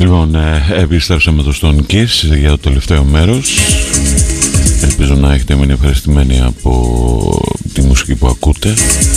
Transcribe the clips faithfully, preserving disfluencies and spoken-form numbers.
Λοιπόν, ε, επιστρέψαμε εδώ στον Kiss για το τελευταίο μέρος. Ελπίζω να έχετε μείνει ευχαριστημένοι από τη μουσική που ακούτε.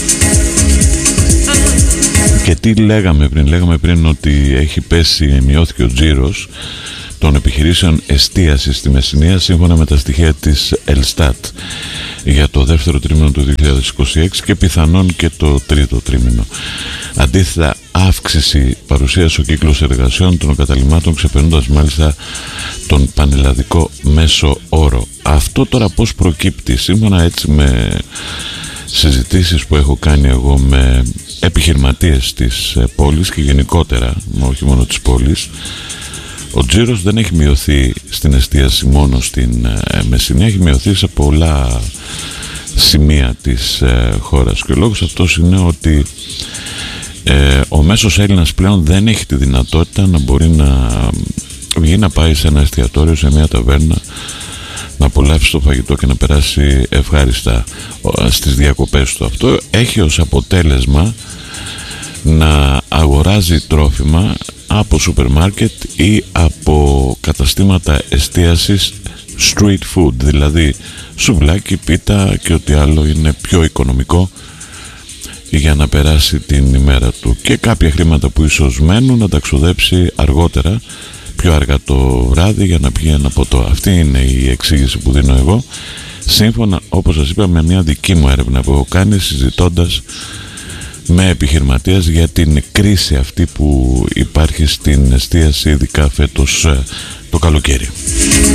Και τι λέγαμε πριν? Λέγαμε πριν ότι έχει πέσει, μειώθηκε ο τζίρος των επιχειρήσεων εστίασης στη Μεσσηνία σύμφωνα με τα στοιχεία της Ελστάτ για το δεύτερο τρίμηνο του δύο χιλιάδες είκοσι έξι και πιθανόν και το τρίτο τρίμηνο. Αντίθετα, αύξηση παρουσίασε ο κύκλος εργασιών των καταλυμάτων, ξεπερνώντας μάλιστα τον πανελλαδικό μέσο όρο. Αυτό τώρα πώς προκύπτει? Σύμφωνα έτσι με συζητήσεις που έχω κάνει εγώ με επιχειρηματίες της πόλης και γενικότερα, όχι μόνο της πόλης, ο τζίρος δεν έχει μειωθεί στην εστίαση μόνο στην Μεσσηνία, έχει μειωθεί σε πολλά σημεία της ε, χώρας και ο λόγος αυτός είναι ότι ε, ο μέσος Έλληνας πλέον δεν έχει τη δυνατότητα να μπορεί να βγει να πάει σε ένα εστιατόριο, σε μια ταβέρνα, να απολαύσει το φαγητό και να περάσει ευχάριστα στις διακοπές του. Αυτό έχει ως αποτέλεσμα να αγοράζει τρόφιμα από σούπερ μάρκετ ή από καταστήματα εστίασης street food, δηλαδή σουβλάκι, πίτα και ό,τι άλλο είναι πιο οικονομικό για να περάσει την ημέρα του, και κάποια χρήματα που ίσως μένουν να τα ξοδέψει αργότερα, πιο αργά το βράδυ, για να πιει ένα ποτό. Αυτή είναι η εξήγηση που δίνω εγώ, σύμφωνα, όπως σας είπα, με μια δική μου έρευνα που έχω κάνει συζητώντας με επιχειρηματίες για την κρίση αυτή που υπάρχει στην εστίαση, ειδικά φέτος το καλοκαίρι.